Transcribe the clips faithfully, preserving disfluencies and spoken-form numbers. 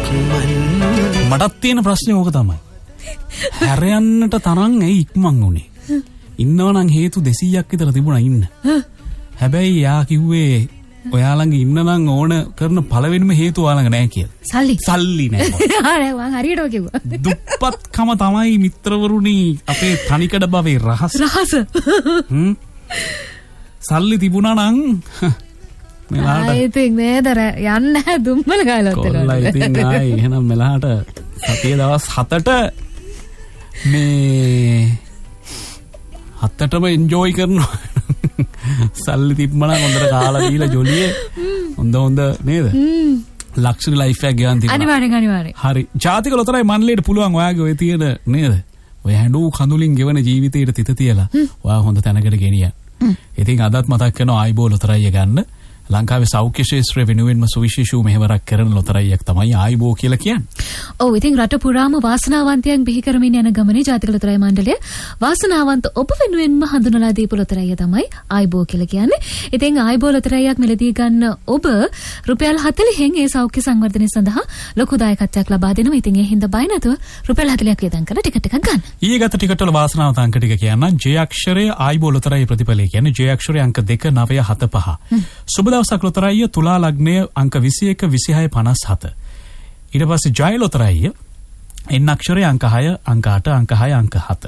මටත් තියෙන ප්‍රශ්නේ ඕක තමයි. හැරයන්නට තරම් ඇයි ඉක්මන් උනේ? ඉන්නවනම් හේතු දෙසීයක් විතර තිබුණා ඉන්න. හැබැයි යා කිව්වේ ඔයාලඟ ඉන්න නම් ඕන කරන පළවෙනිම හේතුව ඔයාලඟ නැහැ කියලා. සල්ලි. සල්ලි නැහැ. ආ මං හරියටම කිව්වා. දුප්පත්කම තමයි මිත්‍රවරුනි අපේ තනිකඩ භවයේ රහස. රහස. හ්ම්. සල්ලි තිබුණා නම් මෙලාට ආයෙත් නේදර යන්න දුම්මල ගාලා ඔතන. කොල්ලා ඉතින් ආයි එහෙනම් මෙලාට සතිය දවස් හතට මේ හතටම එන්ජොයි කරනවා. සල්ලි තිබ්බනම් හොඳට කාලා දීලා ජොලියේ හොඳ හොඳ නේද? ලක්ෂරි ලයිෆ් එකක් ගියන් තිබුණා. අනිවාර්යෙන් අනිවාර්යෙන්. හරි. ජාතික ලොතරැයි මණ්ඩලයට පුළුවන් ඔයාගේ ඔය තියෙන නේද? ඔය හැඬු කඳුලින් ගෙවන ජීවිතේට තිත තියලා ඔයා හොඳ තැනකට ගෙනියන්න. ඉතින් අදත් මතක් කරනවා ආයිබෝ ලොතරැයිය ගන්න. ලංකාවේ සෞඛ්‍ය ශාස්ත්‍රය වෙනුවෙන්ම සුවිශේෂී මෙහෙවරක් කරන ලොතරැයියක් තමයි ආයිබෝ කියලා කියන්නේ. ඔව් ඉතින් රට පුරාම වාසනාවන්තයන් බිහි කරමින් යන ගමනේ ජාතික ලොතරැයි මණ්ඩලය වාසනාවන්ත ඔබ වෙනුවෙන්ම හඳුනලා දීපු ලොතරැයිය තමයි ආයිබෝ කියලා කියන්නේ. ඉතින් ආයිබෝ ලොතරැයියක් මිලදී ගන්න ඔබ රුපියල් හතළිහෙන් ඒ සෞඛ්‍ය සංවර්ධනය සඳහා ලොකු දායකත්වයක් ලබා දෙනවා. ඉතින් ඒ හින්දා බය නැතුව රුපියල් හතළිහක් වියදම් කරලා ටිකට් එකක් ගන්න. ඊයේ ගත ටිකට් වල වාසනාවන්ත අංක ටික කියනනම් ජේ අක්ෂරයේ ආයිබෝ ලොතරැයි ප්‍රතිඵලය කියන්නේ ජේ අක්ෂරයේ අංක දෙක නවය හත පහ. සුබ දවසක් ලොතරැයිය තුලා ලග්නය අංක විසි එක විසිහය පනස් හත. ඊට පස්සේ ජය ලොතරැයිය එන් අක්ෂරයේ අංක හය අංක අට අංක හය අංක හත.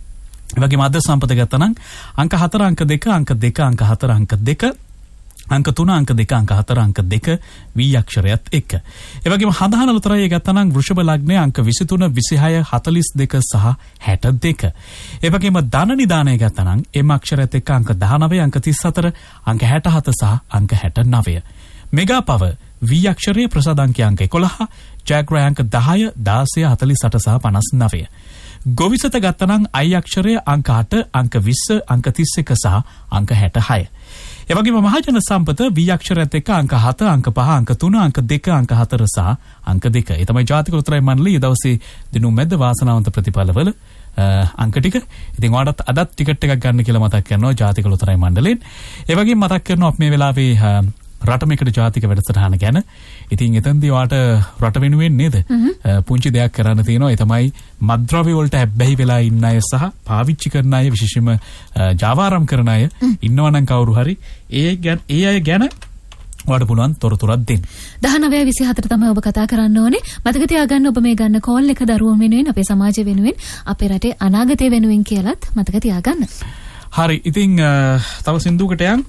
ඒ වගේම අද සම්පත ගත්තනම් අංක හතර අංක දෙක අංක දෙක අංක හතර අංක දෙක අංක තුන අංක දෙක අංක හතර අංක දෙක වී අක්ෂරයත් එක්ක. ඒ වගේම හඳහන ලොතරැයිය ගත්තනම් වෘෂභ ලග්නය අංක විසි තුන විසිහය හතළිස් දෙක සහ හැට දෙක. ඒ වගේම ධන නිදානය ගත්තනම් එම් අක්ෂරයත් එක්ක අංක දහනවය අංක තිස් හතර අංක හැට හත සහ අංක හැට නවය. මෙගා පව වී අක්ෂරයේ ප්‍රසාද අංකය අංක එකොළහ ජයග්‍රහය අංක දහය දාසය හතළිස් අට සහ පනස් නවය. ගොවිසත ගත්තනම් අයි අක්ෂරය අංක අට අංක විස්ස අංක තිස් එක සහ අංක හැට හය. ඒ වගේම මහජන සම්පත වී අක්ෂරයත් එක්ක අංක හත අංක පහ අංක තුන අංක දෙක අංක හතර සහ අංක දෙක. ඒ තමයි ජාතික ලොතරැයි මණ්ඩලය දවසේ දිනු මැද වාසනාවන්ත ප්‍රතිඵලවල අංක ටික. ඉතින් ඔයාලට අදත් ටිකට් එකක් ගන්න කියලා මතක් කරනවා ජාතික ලොතරැයි මණ්ඩලයෙන්. ඒ වගේම මතක් කරනවා අපි මේ වෙලාවේ රටමෙකට ජාතික වැඩසටහන ගැන. ඉතින් එතෙන්දී ඔයාලට රට වෙනුවෙන් නේද පුංචි දෙයක් කරන්න තියෙනවා. ඒ තමයි මත්ද්‍රව්‍ය වලට හැබ්බැහි වෙලා ඉන්න අය සහ පාවිච්චි කරන අය විශේෂයෙන්ම ජාවාරම් කරන අය ඉන්නවනම් කවුරු හරි ඒ ගැන ඒ අය ගැන ඔයාලට පුළුවන් තොරතුරක් දෙන්න. දහනවය විසිහතට තමයි ඔබ කතා කරන්න ඕනේ. මතක තියාගන්න ඔබ මේ ගන්න කෝල් එක දරුවෝ වෙනුවෙන් අපේ සමාජය වෙනුවෙන් අපේ රටේ අනාගතය වෙනුවෙන් කියලාත් මතක තියාගන්න. හරි. ඉතින් තව සින්දුවකට යන්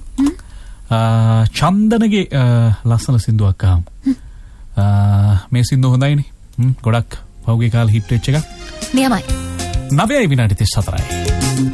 චන්දනගේ ලස්සන සින්දුවක් අහමු. මේ සින්දුව හොඳයිනේ. ගොඩක් පහුගිය කාලේ හිට් වෙච්ච එකක්. නියමයි. නවයයි විනාඩි තිස් හතරයි.